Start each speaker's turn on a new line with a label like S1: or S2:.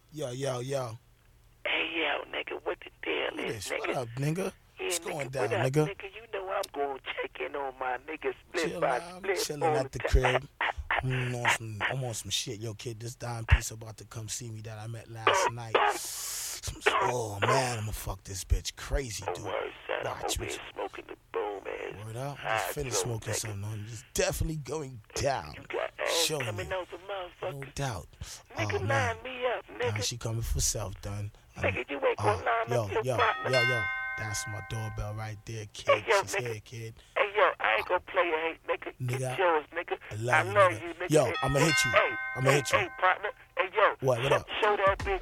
S1: Yo.
S2: Hey, yo, nigga, what the deal
S1: Who
S2: is,
S1: this?
S2: nigga?
S1: What up, nigga?
S2: Yeah,
S1: What's going
S2: nigga,
S1: down,
S2: what up,
S1: nigga?
S2: nigga? You know I'm going to check in on my nigga split
S1: Chill
S2: by
S1: out. I'm
S2: split
S1: chilling
S2: all
S1: at the
S2: time.
S1: crib. I'm on some shit. Yo, kid, this dime piece about to come see me that I met last night. Oh, man, I'm gonna fuck this bitch crazy, dude.
S2: Word, son, I'm
S1: Watch
S2: over
S1: me.
S2: here smoking the boom, man.
S1: Word up. I just finished smoking something. I'm just definitely going down.
S2: You got ass
S1: Show
S2: coming
S1: me.
S2: out the motherfucker.
S1: No doubt.
S2: Nigga,
S1: Oh, man.
S2: line me up, nigga.
S1: She coming for self, done.
S2: Nigga, you ain't gonna line up your partner.
S1: Yo. That's my doorbell right there, kid.
S2: Hey, yo,
S1: She's
S2: nigga.
S1: here, kid.
S2: Hey, yo, I ain't gonna play your hate, nigga.
S1: Nigga,
S2: Get yours, nigga.
S1: I love you,
S2: love
S1: nigga.
S2: you, nigga.
S1: Yo, I'ma hit you.
S2: Hey,
S1: I'ma hit you.
S2: Hey, partner. Hey, yo.
S1: What up?
S2: Show that bitch